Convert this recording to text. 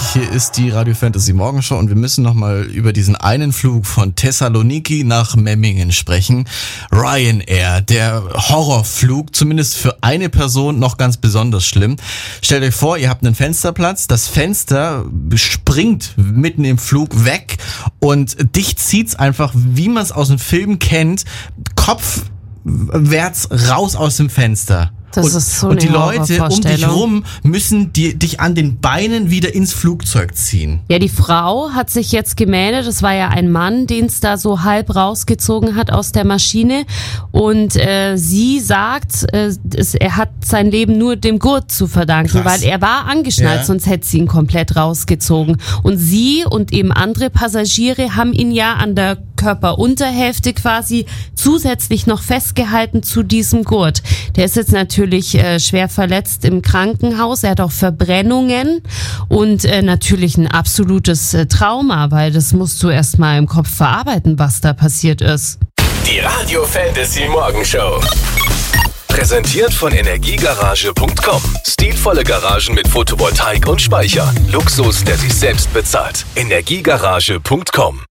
Hier ist die Radio Fantasy Morgenshow und wir müssen nochmal über diesen einen Flug von Thessaloniki nach Memmingen sprechen. Ryanair, der Horrorflug, zumindest für eine Person noch ganz besonders schlimm. Stellt euch vor, ihr habt einen Fensterplatz, das Fenster springt mitten im Flug weg und dich zieht's einfach, wie man es aus dem Film kennt, kopfwärts raus aus dem Fenster. Das ist so und die eine Leute um dich rum müssen dich an den Beinen wieder ins Flugzeug ziehen. Ja, die Frau hat sich jetzt gemeldet. Das war ja ein Mann, den es da so halb rausgezogen hat aus der Maschine. Und sie sagt, er hat sein Leben nur dem Gurt zu verdanken, weil er war angeschnallt, sonst hätte sie ihn komplett rausgezogen. Und sie und eben andere Passagiere haben ihn ja an der Körperunterhälfte quasi zusätzlich noch festgehalten zu diesem Gurt. Der ist jetzt natürlich schwer verletzt im Krankenhaus. Er hat auch Verbrennungen und natürlich ein absolutes Trauma, weil das musst du erst mal im Kopf verarbeiten, was da passiert ist. Die Radio Fantasy Morgenshow. Präsentiert von Energiegarage.com. Stilvolle Garagen mit Photovoltaik und Speicher. Luxus, der sich selbst bezahlt. Energiegarage.com.